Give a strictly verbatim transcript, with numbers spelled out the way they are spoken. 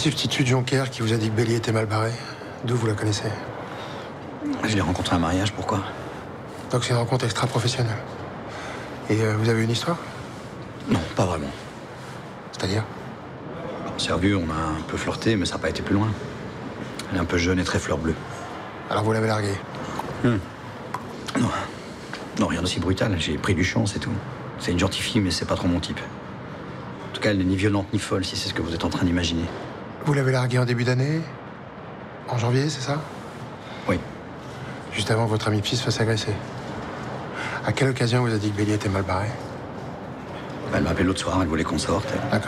substitut de Jonker qui vous a dit que Bélier était mal barré. D'où vous la connaissez? Je l'ai rencontré à un mariage, pourquoi? Donc c'est une rencontre extra-professionnelle. Et euh, vous avez une histoire? Non, pas vraiment. C'est-à-dire? On s'est revus, on a un peu flirté, mais ça n'a pas été plus loin. Elle est un peu jeune et très fleur bleue. Alors vous l'avez larguée? Hum. Non. Non, rien d'aussi brutal. J'ai pris du champ, c'est tout. C'est une gentille fille, mais c'est pas trop mon type. En tout cas, elle n'est ni violente ni folle, si c'est ce que vous êtes en train d'imaginer. Vous l'avez larguée en début d'année? En janvier, c'est ça? Oui. Juste avant que votre ami Psy se fasse agresser. À quelle occasion vous a dit que Bélier était mal barré? Elle m'a appelé l'autre soir, elle voulait qu'on sorte. D'accord.